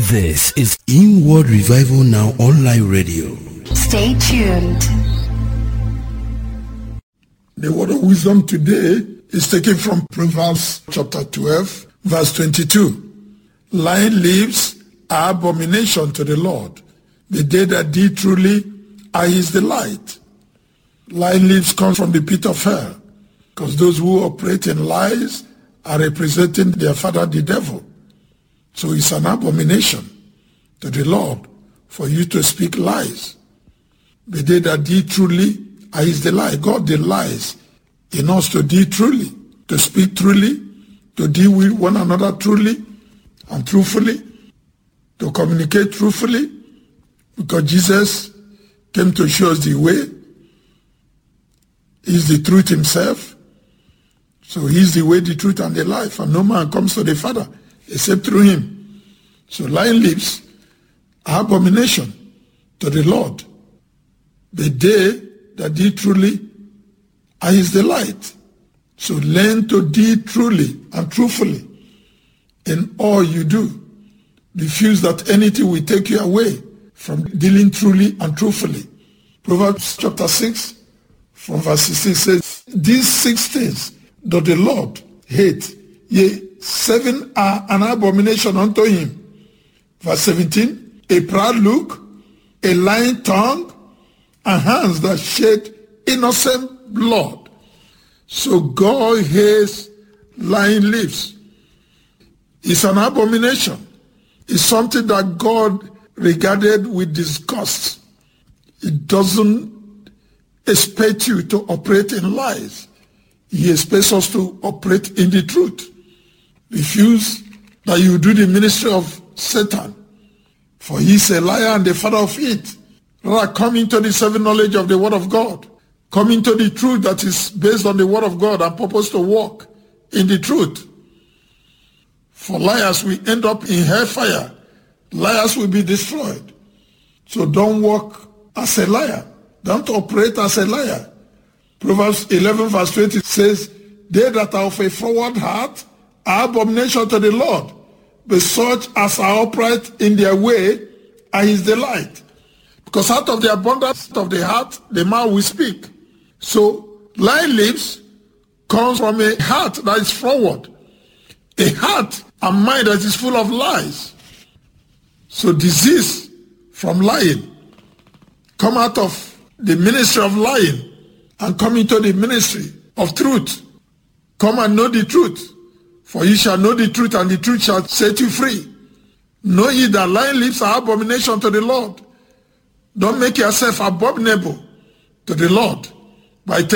This is Inward Revival Now Online Radio. Stay tuned. The word of wisdom today is taken from Proverbs chapter 12, verse 22. Lying lips are abomination to the Lord. The day that did truly are his delight. Lying lips come from the pit of hell, because those who operate in lies are representing their father, the devil. So it's an abomination to the Lord for you to speak lies. The day that did truly are his delight. God delights in us to deal truly, to speak truly, to deal with one another truly and truthfully, to communicate truthfully, because Jesus came to show us the way. He's the truth himself. So he's the way, the truth, and the life, and no man comes to the Father except through him. So lying lips are abomination to the Lord. The day that deal truly are his delight. So learn to deal truly and truthfully in all you do. Refuse that anything will take you away from dealing truly and truthfully. Proverbs chapter 6 from verse 16 says, these 6 things doth the Lord hate, yea, 7 are an abomination unto him. Verse 17, a proud look, a lying tongue, and hands that shed innocent blood. So God hates lying lips. It's an abomination. It's something that God regarded with disgust. It doesn't expect you to operate in lies. He expects us to operate in the truth. Refuse that you do the ministry of Satan, for he is a liar and the father of it. Rather, come into the saving knowledge of the word of God. Come into the truth that is based on the word of God and purpose to walk in the truth. For liars will end up in hellfire. Liars will be destroyed. So don't walk as a liar. Don't operate as a liar. Proverbs 11 verse 20 says, they that are of a forward heart are abomination to the Lord, but such as are upright in their way are his delight. Because out of the abundance of the heart, the mouth will speak. So lying lips comes from a heart that is forward, a heart and mind that is full of lies. So disease from lying come out of the ministry of lying and come into the ministry of truth. Come and know the truth, for you shall know the truth, and the truth shall set you free. Know ye that lying lips are abomination to the Lord. Don't make yourself abominable to the Lord by